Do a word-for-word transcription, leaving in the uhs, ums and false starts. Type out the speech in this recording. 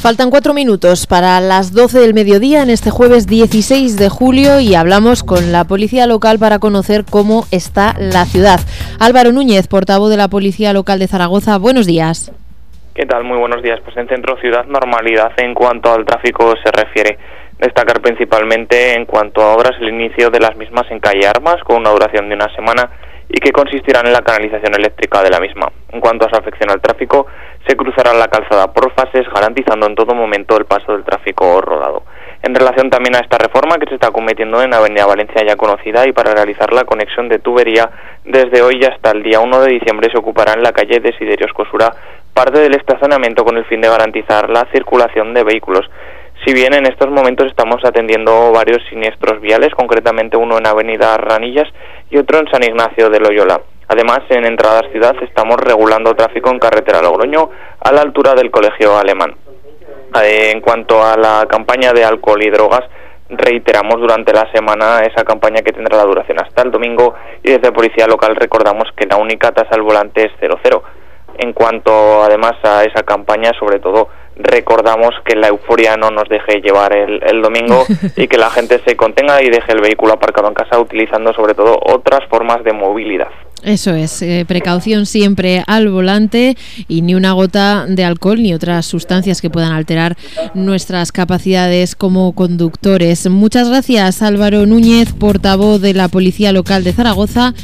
Faltan cuatro minutos para las doce del mediodía en este jueves dieciséis de julio y hablamos con la policía local para conocer cómo está la ciudad. Álvaro Núñez, portavoz de la Policía Local de Zaragoza, buenos días. ¿Qué tal? Muy buenos días. Pues en Centro Ciudad, normalidad en cuanto al tráfico se refiere. Destacar principalmente en cuanto a obras el inicio de las mismas en calle Armas, con una duración de una semana y que consistirán en la canalización eléctrica de la misma. En cuanto a su afección al tráfico, se cruzará la calzada por fases, garantizando en todo momento el paso del tráfico rodado. En relación también a esta reforma que se está cometiendo en Avenida Valencia ya conocida, y para realizar la conexión de tubería, desde hoy y hasta el día uno de diciembre se ocupará en la calle Desiderios Cosura parte del estacionamiento con el fin de garantizar la circulación de vehículos. Si bien en estos momentos estamos atendiendo varios siniestros viales, concretamente uno en Avenida Ranillas y otro en San Ignacio de Loyola. Además, en entradas ciudad estamos regulando tráfico en carretera Logroño a la altura del Colegio Alemán. En cuanto a la campaña de alcohol y drogas, reiteramos durante la semana esa campaña que tendrá la duración hasta el domingo, y desde Policía Local recordamos que la única tasa al volante es cero cero. En cuanto además a esa campaña, sobre todo recordamos que la euforia no nos deje llevar el, el domingo y que la gente se contenga y deje el vehículo aparcado en casa, utilizando sobre todo otras formas de movilidad. Eso es, eh, precaución siempre al volante y ni una gota de alcohol ni otras sustancias que puedan alterar nuestras capacidades como conductores. Muchas gracias, Álvaro Núñez, portavoz de la Policía Local de Zaragoza.